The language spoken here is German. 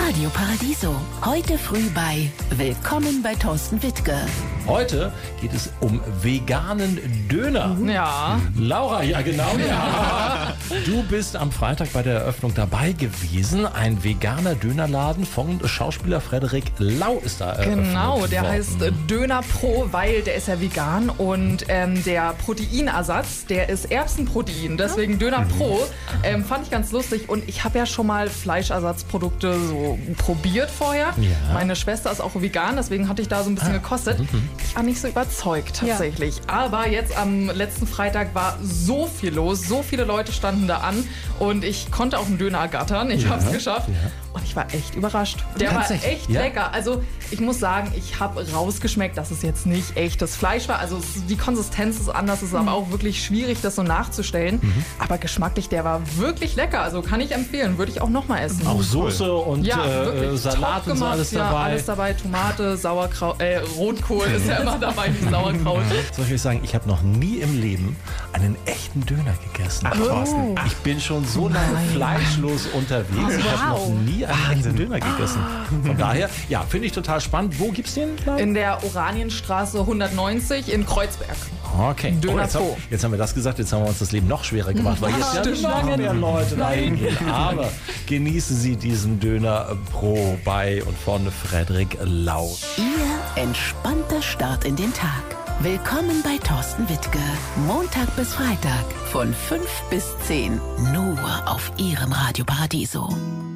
Radio Paradiso. Heute früh bei Willkommen bei Thorsten Wittke. Heute geht es um veganen Döner. Ja. Laura, ja genau, ja. Du bist am Freitag bei der Eröffnung dabei gewesen. Ein veganer Dönerladen von Schauspieler Frederik Lau ist da eröffnet Genau, der worden. heißt Döner Pro, weil der ist ja vegan und der Proteinersatz, der ist Erbsenprotein, deswegen Döner Pro. Fand ich ganz lustig und ich habe ja schon mal Fleischersatzprodukte so probiert vorher. Ja. Meine Schwester ist auch vegan, deswegen hatte ich da so ein bisschen gekostet. Ich war nicht so überzeugt tatsächlich. Ja. Aber jetzt am letzten Freitag war so viel los, so viele Leute standen da an und ich konnte auch einen Döner ergattern. Ich habe es geschafft. Ja. Und ich war echt überrascht. Der war echt lecker. Also ich muss sagen, ich habe rausgeschmeckt, dass es jetzt nicht echtes Fleisch war. Also die Konsistenz ist anders, es ist aber auch wirklich schwierig, das so nachzustellen. Aber geschmacklich, der war wirklich lecker. Also kann ich empfehlen, würde ich auch nochmal essen. Auch Soße und Salat und so alles dabei. Ja, alles dabei. Tomate, Sauerkraut, Rotkohl ist ja immer dabei, die Sauerkraut. Soll ich euch sagen, ich habe noch nie im Leben einen echten Döner gegessen. Ach, ich bin schon so lange fleischlos unterwegs. Ich habe noch nie einen echten Döner gegessen. Von daher, ja, finde ich total spannend. Wo gibt's den? In der Oranienstraße 190 in Kreuzberg. Okay. Döner Pro. Jetzt haben wir das gesagt, jetzt haben wir uns das Leben noch schwerer gemacht, weil jetzt ja noch mehr Leute dahin gehen. Aber genießen Sie diesen Döner Pro bei und von Frederik Lau. Ihr entspannter Start in den Tag. Willkommen bei Thorsten Wittke. Montag bis Freitag von 5 bis 10. Nur auf Ihrem Radio Paradiso.